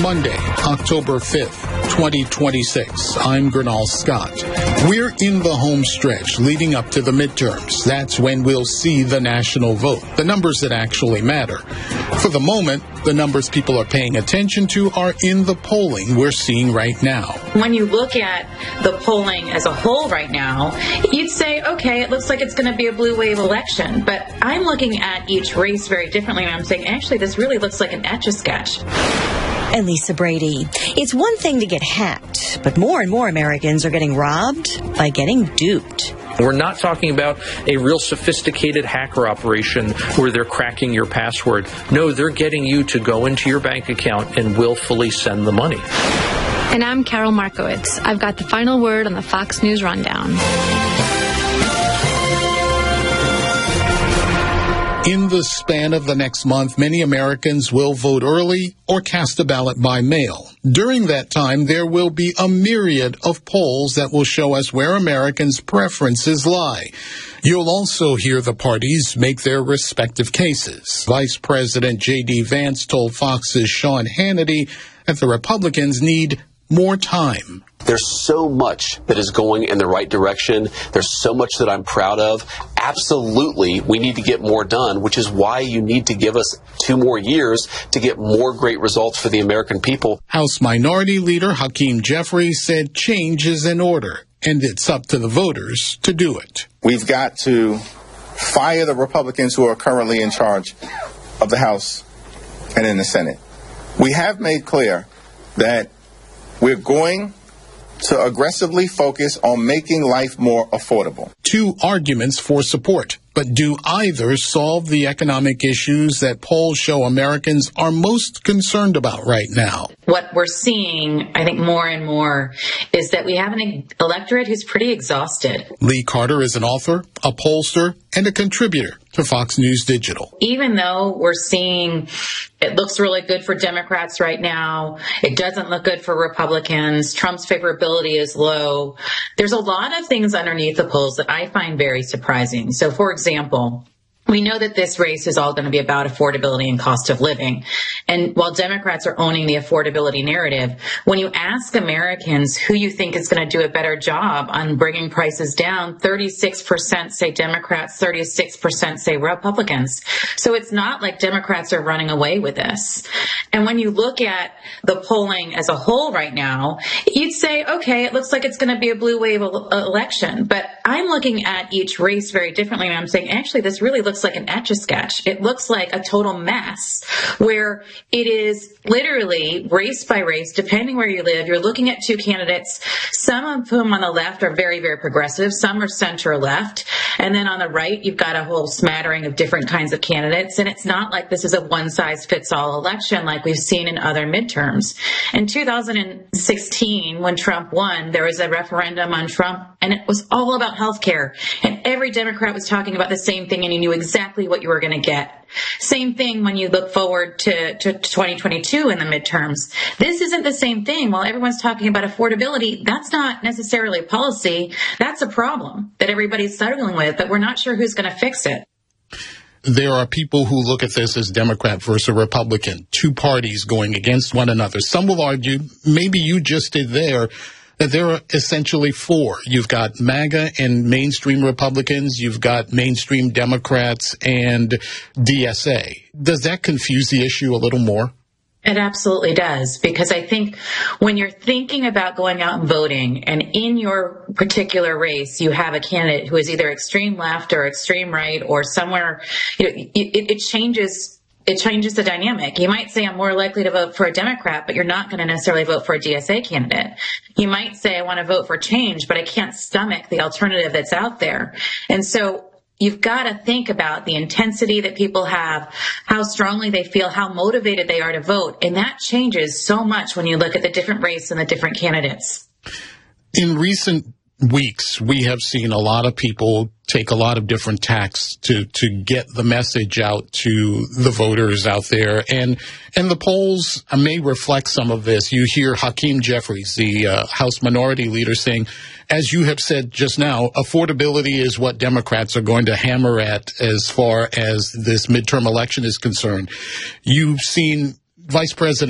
Monday, October 5th, 2026. I'm Gernal Scott. We're in the home stretch leading up to the midterms. That's when we'll see the national vote, the numbers that actually matter. For the moment, the numbers people are paying attention to are in the polling we're seeing right now. When you look at the polling as a whole right now, you'd say, okay, it looks like it's going to be a blue wave election. But I'm looking at each race very differently, and I'm saying, actually, this really looks like an Etch-a-Sketch. And Lisa Brady. It's one thing to get hacked, but more and more Americans are getting robbed by getting duped. We're not talking about a real sophisticated hacker operation where they're cracking your password. No, they're getting you to go into your bank account and willfully send the money. And I'm Carol Markowitz. I've got the final word on the Fox News Rundown. In the span of the next month, many Americans will vote early or cast a ballot by mail. During that time, there will be a myriad of polls that will show us where Americans' preferences lie. You'll also hear the parties make their respective cases. Vice President J.D. Vance told Fox's Sean Hannity that the Republicans need more time. There's so much that is going in the right direction. There's so much that I'm proud of. Absolutely, we need to get more done, which is why you need to give us 2 more years to get more great results for the American people. House Minority Leader Hakeem Jeffries said change is in order, and it's up to the voters to do it. We've got to fire the Republicans who are currently in charge of the House and in the Senate. We have made clear that we're going to aggressively focus on making life more affordable. 2 arguments for support, but do either solve the economic issues that polls show Americans are most concerned about right now? What we're seeing, I think, more and more is that we have an electorate who's pretty exhausted. Lee Carter is an author, a pollster, and a contributor to Fox News Digital. Even though we're seeing it looks really good for Democrats right now, it doesn't look good for Republicans, Trump's favorability is low, there's a lot of things underneath the polls that I find very surprising. So, for example, we know that this race is all going to be about affordability and cost of living. And while Democrats are owning the affordability narrative, when you ask Americans who you think is going to do a better job on bringing prices down, 36% say Democrats, 36% say Republicans. So it's not like Democrats are running away with this. And when you look at the polling as a whole right now, you'd say, okay, it looks like it's going to be a blue wave election. But I'm looking at each race very differently, and I'm saying, actually, this really looks like an Etch-a-Sketch. It looks like a total mess where it is literally race by race, depending where you live. You're looking at 2 candidates, some of whom on the left are very, very progressive, some are center left, and then on the right, you've got a whole smattering of different kinds of candidates, and it's not like this is a one-size-fits-all election like we've seen in other midterms. In 2016, when Trump won, there was a referendum on Trump, and it was all about health care, and every Democrat was talking about the same thing, and you knew exactly what you were going to get. Same thing when you look forward to 2022 in the midterms. This isn't the same thing. While everyone's talking about affordability, that's not necessarily policy. That's a problem that everybody's struggling with, but we're not sure who's going to fix it. There are people who look at this as Democrat versus Republican, 2 parties going against one another. Some will argue, maybe you just did there, that there are essentially 4. You've got MAGA and mainstream Republicans. You've got mainstream Democrats and DSA. Does that confuse the issue a little more? It absolutely does, because I think when you're thinking about going out and voting, and in your particular race, you have a candidate who is either extreme left or extreme right or somewhere, it changes. It changes the dynamic. You might say I'm more likely to vote for a Democrat, but you're not going to necessarily vote for a DSA candidate. You might say I want to vote for change, but I can't stomach the alternative that's out there. And so you've got to think about the intensity that people have, how strongly they feel, how motivated they are to vote. And that changes so much when you look at the different race and the different candidates. In recent weeks, we have seen a lot of people take a lot of different tacks to get the message out to the voters out there. And the polls may reflect some of this. You hear Hakeem Jeffries, the House Minority Leader, saying, as you have said just now, affordability is what Democrats are going to hammer at as far as this midterm election is concerned. You've seen Vice President